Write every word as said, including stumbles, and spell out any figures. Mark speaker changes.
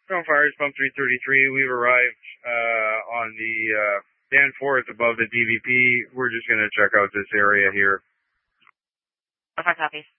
Speaker 1: Stone Fires, Pump three thirty-three. We've arrived uh, on the uh, Danforth above the D V P. We're just going to check out this area here.
Speaker 2: Okay, copy.